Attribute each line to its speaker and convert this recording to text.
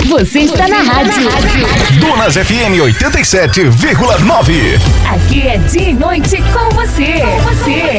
Speaker 1: Você está na rádio.
Speaker 2: Donas FM 87,9.
Speaker 1: Aqui é dia e noite com você.